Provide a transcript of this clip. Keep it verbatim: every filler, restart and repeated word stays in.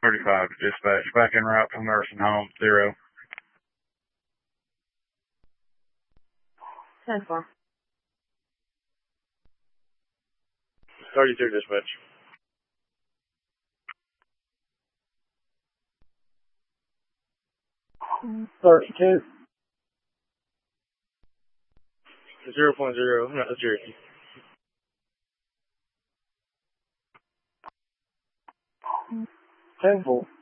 thirty-five to dispatch. Back en route to nursing home, zero. ten four. thirty-two dispatch. thirty-two. zero point zero, not a Cherokee. ten four.